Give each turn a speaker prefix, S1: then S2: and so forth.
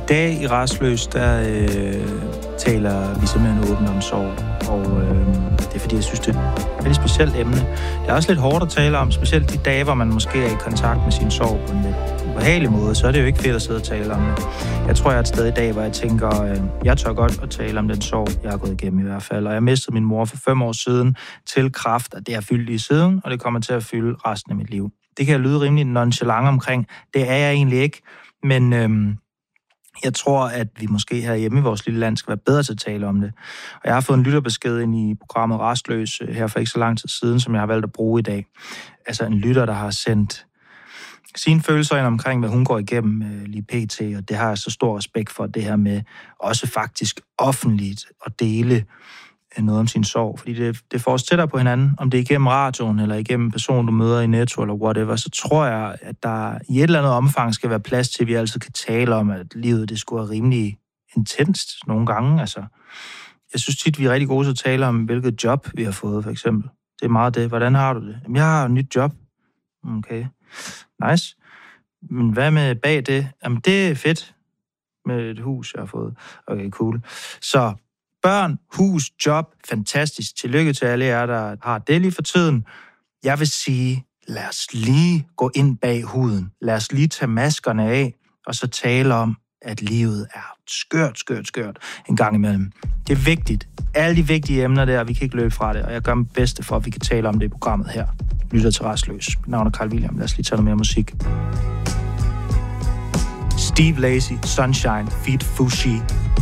S1: dag i Rastløs, der taler vi simpelthen åbent om sorg, og det er fordi, jeg synes, det er et lidt specielt emne. Det er også lidt hårdt at tale om, specielt de dage, hvor man måske er i kontakt med sin sorg på en lidt ubehagelig måde, så er det jo ikke fedt at sidde og tale om det. Jeg tror, jeg er et sted i dag, hvor jeg tænker, jeg tør godt at tale om den sorg, jeg har gået igennem i hvert fald, og jeg mistede min mor for 5 år siden til kræft, og det har fyldt i siden, og det kommer til at fylde resten af mit liv. Det kan lyde rimelig nonchalant omkring. Det er jeg egentlig ikke, men jeg tror, at vi måske herhjemme i vores lille land skal være bedre til at tale om det. Og jeg har fået en lytterbesked ind i programmet Rastløs her for ikke så lang tid siden, som jeg har valgt at bruge i dag. Altså en lytter, der har sendt sine følelser ind omkring, hvad hun går igennem lige pt. Og det har jeg så stor respekt for, det her med også faktisk offentligt at dele noget om sin sorg. Fordi det får os tættere på hinanden, om det er igennem radioen, eller igennem en person, du møder i Netto, eller whatever, så tror jeg, at der i et eller andet omfang skal være plads til, at vi altid kan tale om, at livet det skulle være rimelig intenst nogle gange. Altså, jeg synes tit, vi er rigtig gode til at tale om, hvilket job vi har fået, for eksempel. Det er meget det. Hvordan har du det? Jamen, jeg har et nyt job. Okay. Nice. Men hvad med bag det? Jamen, det er fedt med et hus, jeg har fået. Okay, cool. Så børn, hus, job, fantastisk. Tillykke til alle jer, der har det lige for tiden. Jeg vil sige, lad os lige gå ind bag huden. Lad os lige tage maskerne af, og så tale om, at livet er skørt en gang imellem. Det er vigtigt. Alle de vigtige emner der, vi kan ikke løbe fra det, og jeg gør mit bedste for, at vi kan tale om det i programmet her. Lytter til Rastløs. Mit navn er Carl William. Lad os lige tage noget mere musik. Steve Lacy, Sunshine, feat. Fushi.